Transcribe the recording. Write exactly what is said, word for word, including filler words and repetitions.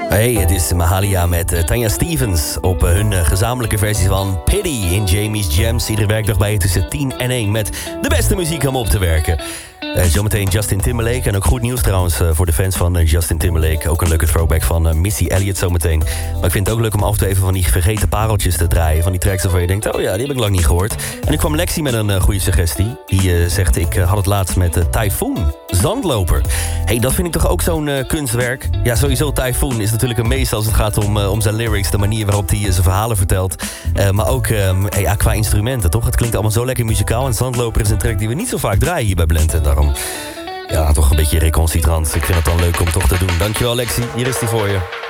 Hey, het is Mahalia met uh, Tanya Stephens op uh, hun uh, gezamenlijke versie van Pity in Jamie's Jams. Iedere werkdag bij je tussen tien en één met de beste muziek om op te werken. Uh, zometeen Justin Timberlake en ook goed nieuws trouwens uh, voor de fans van uh, Justin Timberlake. Ook een leuke throwback van uh, Missy Elliott zometeen. Maar ik vind het ook leuk om af en toe even van die vergeten pareltjes te draaien. Van die tracks waarvan je denkt, oh ja, die heb ik lang niet gehoord. En ik kwam Lexi met een uh, goede suggestie. Die uh, zegt, ik uh, had het laatst met uh, Typhoon, Zandloper. Hey, dat vind ik toch ook zo'n uh, kunstwerk? Ja, sowieso Typhoon is natuurlijk een meester als het gaat om, uh, om zijn lyrics. De manier waarop hij uh, zijn verhalen vertelt. Uh, maar ook uh, hey, ja, qua instrumenten, toch? Het klinkt allemaal zo lekker muzikaal. En Zandloper is een track die we niet zo vaak draaien hier bij Blend. En daarom, ja, toch een beetje recalcitrant. Ik vind het dan leuk om toch te doen. Dankjewel, Lexi. Hier is die voor je.